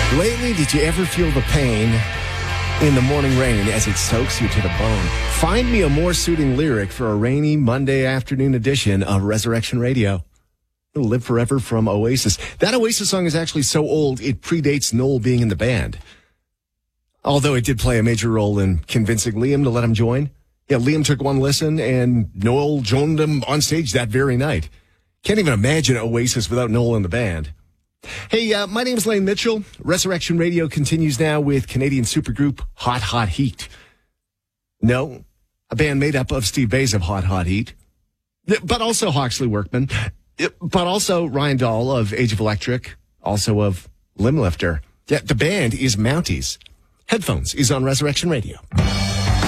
Lately, did you ever feel the pain in the morning rain as it soaks you to the bone? Find me a more suiting lyric for a rainy Monday afternoon edition of Resurrection Radio. It'll live forever from Oasis. That Oasis song is actually so old, it predates Noel being in the band. Although it did play a major role in convincing Liam to let him join. Yeah, Liam took one listen and Noel joined him on stage that very night. Can't even imagine Oasis without Noel in the band. Hey, my name is Lane Mitchell. Resurrection Radio continues now with Canadian supergroup Hot Hot Heat. No, a band made up of Steve Bays of Hot Hot Heat, but also Hawksley Workman, but also Ryan Dahl of Age of Electric, also of Limblifter. Yeah, the band is Mounties. Headphones is on Resurrection Radio.